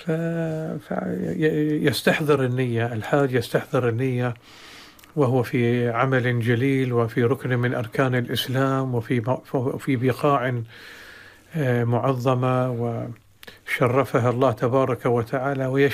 فيستحضر النية، الحاج يستحضر النية وهو في عمل جليل وفي ركن من أركان الإسلام وفي بقاع معظمة وشرفها الله تبارك وتعالى،